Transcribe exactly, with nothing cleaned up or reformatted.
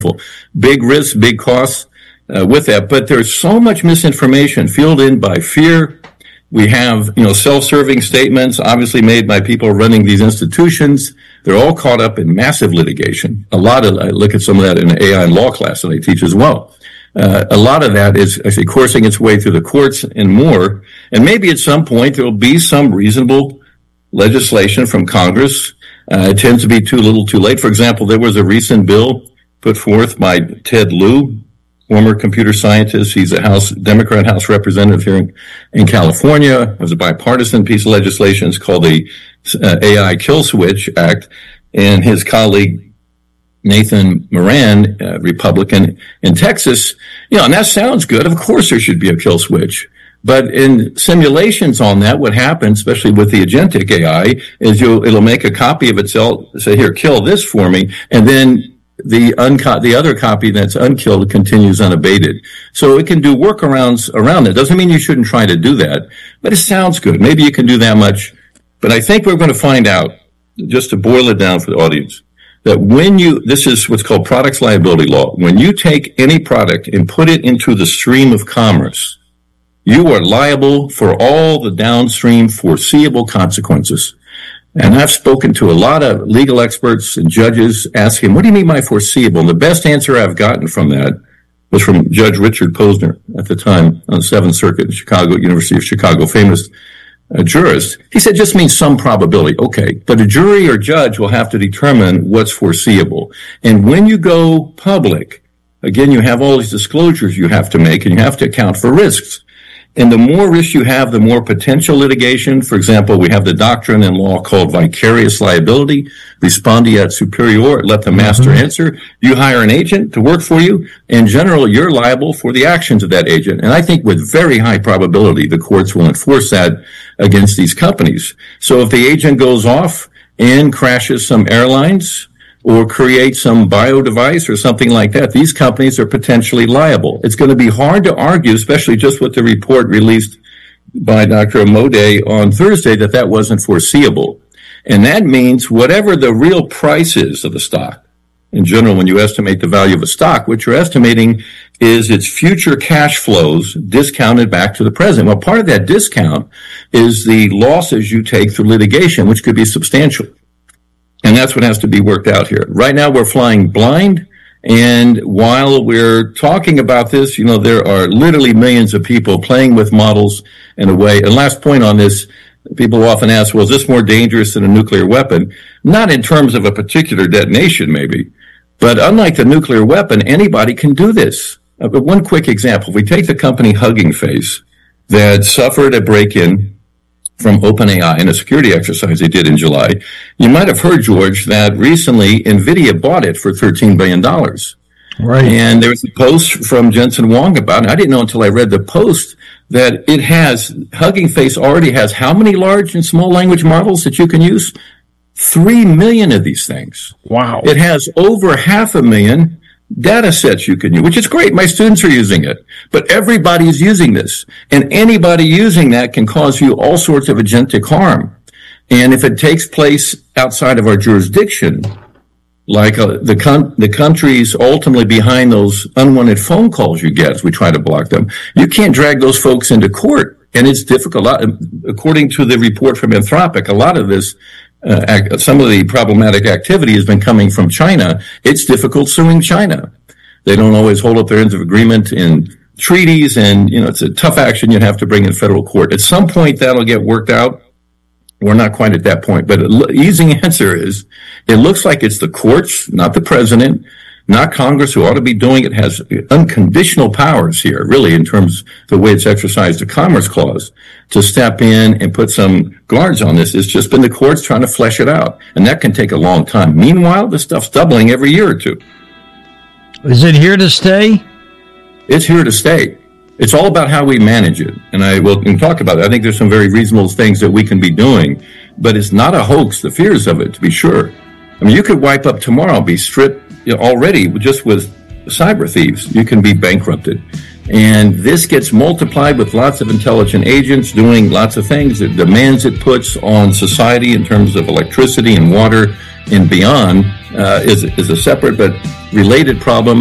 Big risks, big costs uh, with that. But there's so much misinformation fueled in by fear. We have, you know, self-serving statements obviously made by people running these institutions. They're all caught up in massive litigation. A lot of, I look at some of that in the A I and law class that I teach as well. Uh, a lot of that is actually coursing its way through the courts and more. And maybe at some point there will be some reasonable legislation from Congress. Uh, it tends to be too little too late. For example, there was a recent bill put forth by Ted Lieu, former computer scientist. He's a House Democrat House representative here in, in California. It was a bipartisan piece of legislation. It's called the uh, A I Kill Switch Act. And his colleague, Nathan Moran, uh, Republican in Texas, you know, and that sounds good. Of course there should be a kill switch. But in simulations on that, what happens, especially with the agentic A I, is you'll, it'll make a copy of itself, say, here, kill this for me, and then the unco- the other copy that's unkilled continues unabated. So it can do workarounds around it. Doesn't mean you shouldn't try to do that, but it sounds good. Maybe you can do that much. But I think we're going to find out, just to boil it down for the audience, that when you, this is what's called products liability law. When you take any product and put it into the stream of commerce, you are liable for all the downstream foreseeable consequences. And I've spoken to a lot of legal experts and judges asking, what do you mean by foreseeable? And the best answer I've gotten from that was from Judge Richard Posner at the time on the Seventh Circuit in Chicago, University of Chicago, famous uh, jurist. He said, just means some probability. Okay. But a jury or judge will have to determine what's foreseeable. And when you go public, again, you have all these disclosures you have to make and you have to account for risks. And the more risk you have, the more potential litigation. For example, we have the doctrine in law called vicarious liability, respondeat superior, let the master mm-hmm. answer. You hire an agent to work for you. In general, you're liable for the actions of that agent. And I think with very high probability, the courts will enforce that against these companies. So if the agent goes off and crashes some airlines, or create some bio device or something like that, these companies are potentially liable. It's going to be hard to argue, especially just with the report released by Doctor Amodei on Thursday, that that wasn't foreseeable. And that means whatever the real price is of the stock, in general, when you estimate the value of a stock, what you're estimating is its future cash flows discounted back to the present. Well, part of that discount is the losses you take through litigation, which could be substantial. And that's what has to be worked out here. Right now, we're flying blind. And while we're talking about this, you know, there are literally millions of people playing with models in a way. And last point on this, people often ask, well, is this more dangerous than a nuclear weapon? Not in terms of a particular detonation, maybe. But unlike the nuclear weapon, anybody can do this. Uh, but one quick example. If we take the company Hugging Face that suffered a break-in from OpenAI in a security exercise they did in July. You might have heard, George, that recently NVIDIA bought it for thirteen billion dollars. Right. And there was a post from Jensen Huang about it. I didn't know until I read the post that it has, Hugging Face already has how many large and small language models that you can use? Three million of these things. Wow. It has over half a million data sets you can use, which is great. My students are using it, but everybody's using this, and anybody using that can cause you all sorts of agentic harm. And if it takes place outside of our jurisdiction, like uh, the con- the countries ultimately behind those unwanted phone calls you get as we try to block them, you can't drag those folks into court. And it's difficult. According to the report from Anthropic, a lot of this Uh, act, some of the problematic activity has been coming from China. It's difficult suing China. They don't always hold up their ends of agreement in treaties, and, you know, it's a tough action you'd have to bring in federal court. At some point, that'll get worked out. We're not quite at that point, but the easy answer is it looks like it's the courts, not the president, not Congress, who ought to be doing it, has unconditional powers here, really, in terms of the way it's exercised the Commerce Clause, to step in and put some guards on this. It's just been the courts trying to flesh it out, and that can take a long time. Meanwhile, this stuff's doubling every year or two. Is it here to stay? It's here to stay. It's all about how we manage it, and I will talk about it. I think there's some very reasonable things that we can be doing, but it's not a hoax, the fears of it, to be sure. I mean, you could wipe up tomorrow, be stripped, you know, already just with cyber thieves. You can be bankrupted. And this gets multiplied with lots of intelligent agents doing lots of things, the demands it puts on society in terms of electricity and water and beyond. uh, is is a separate but related problem.